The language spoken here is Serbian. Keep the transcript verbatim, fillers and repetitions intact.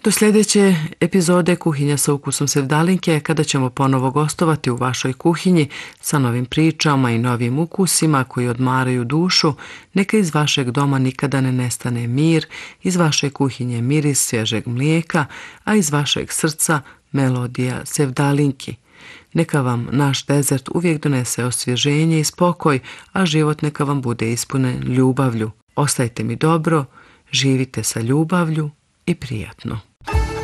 Do sljedeće epizode Kuhinja sa ukusom Sevdalinke, kada ćemo ponovo gostovati u vašoj kuhinji sa novim pričama i novim ukusima koji odmaraju dušu, neka iz vašeg doma nikada ne nestane mir, iz vaše kuhinje miris svježeg mlijeka, a iz vašeg srca melodija Sevdalinki. Neka vam naš dezert uvijek donese osvježenje i spokoj, a život neka vam bude ispunen ljubavlju. Ostajte mi dobro, živite sa ljubavlju i prijatno.